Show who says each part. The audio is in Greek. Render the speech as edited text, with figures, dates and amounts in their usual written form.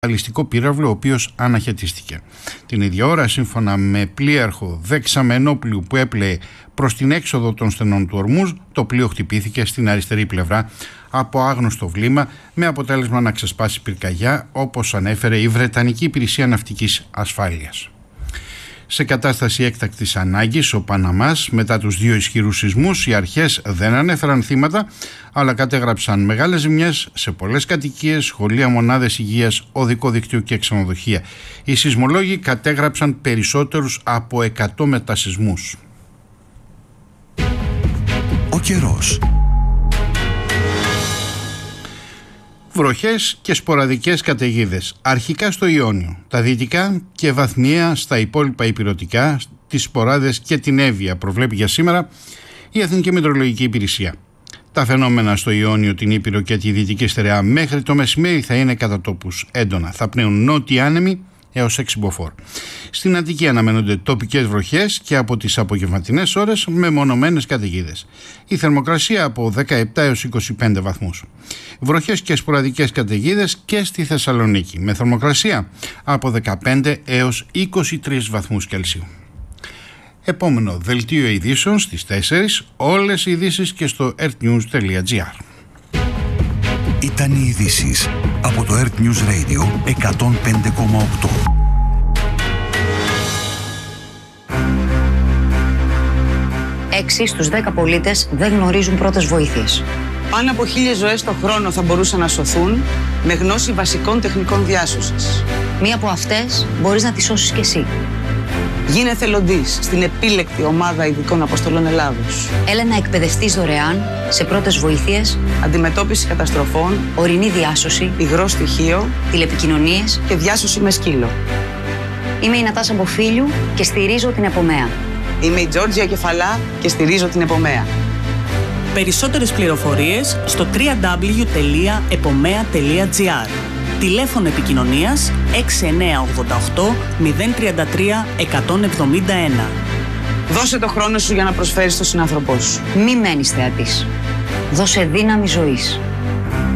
Speaker 1: μπαλιστικό πύραυλο, ο οποίος αναχαιτίστηκε. Την ίδια ώρα, σύμφωνα με πλοίαρχο Δεξαμενόπλου που έπλεε προς την έξοδο των στενών του Ορμούζ, το πλοίο χτυπήθηκε στην αριστερή πλευρά από άγνωστο βλήμα, με αποτέλεσμα να ξεσπάσει πυρκαγιά, όπως ανέφερε η Βρετανική Υπηρεσία Ναυτικής Ασφάλειας. Σε κατάσταση έκτακτης ανάγκης, ο Παναμάς, μετά τους 2 ισχυρούς σεισμούς, οι αρχές δεν ανέφεραν θύματα, αλλά κατέγραψαν μεγάλες ζημιές σε πολλές κατοικίες, σχολεία, μονάδες υγείας, οδικό δίκτυο και ξενοδοχεία. Οι σεισμολόγοι κατέγραψαν περισσότερους από 100 μετασεισμούς.
Speaker 2: Ο καιρός.
Speaker 1: Βροχές και σποραδικές καταιγίδες, αρχικά στο Ιόνιο, τα δυτικά και βαθμιαία στα υπόλοιπα ηπειρωτικά, τις Σποράδες και την Εύβοια, προβλέπει για σήμερα η Εθνική Μετεωρολογική Υπηρεσία. Τα φαινόμενα στο Ιόνιο, την Ήπειρο και τη Δυτική Στερεά μέχρι το μεσημέρι θα είναι κατά τόπους έντονα. Θα πνέουν νότιοι άνεμοι έως 6 μποφόρ. Στην Αττική αναμένονται τοπικές βροχές και από τις απογευματινές ώρες με μονομένες καταιγίδες. Η θερμοκρασία από 17 έως 25 βαθμούς. Βροχές και σποραδικές καταιγίδες και στη Θεσσαλονίκη, με θερμοκρασία από 15 έως 23 βαθμούς Κελσίου. Επόμενο δελτίο ειδήσεων στις 4, όλες οι ειδήσεις και στο earthnews.gr.
Speaker 2: Ήταν οι ειδήσεις από το Earth News Radio 105,8.
Speaker 3: 6 στους 10 πολίτες δεν γνωρίζουν πρώτες βοήθειες.
Speaker 4: Πάνω από 1.000 ζωές το χρόνο θα μπορούσαν να σωθούν με γνώση βασικών τεχνικών διάσωσης.
Speaker 3: Μία από αυτές μπορείς να τη σώσεις κι εσύ.
Speaker 4: Γίνε εθελοντής στην επίλεκτη ομάδα ειδικών αποστολών Ελλάδος.
Speaker 3: Έλα να εκπαιδευτείς δωρεάν σε πρώτες βοήθειες,
Speaker 4: αντιμετώπιση καταστροφών,
Speaker 3: ορεινή διάσωση,
Speaker 4: υγρό στοιχείο,
Speaker 3: τηλεπικοινωνίες
Speaker 4: και διάσωση με σκύλο.
Speaker 3: Είμαι η Νατάσα Μποφίλιου και στηρίζω την Επομέα.
Speaker 4: Είμαι η Τζόρτζια Κεφαλά και στηρίζω την Επομέα.
Speaker 5: Περισσότερες πληροφορίες στο www.epomea.gr. Τηλέφωνο επικοινωνίας 6988 033 171.
Speaker 4: Δώσε το χρόνο σου για να προσφέρεις στον συνάνθρωπό σου.
Speaker 3: Μη μένεις θεατής. Δώσε δύναμη ζωής.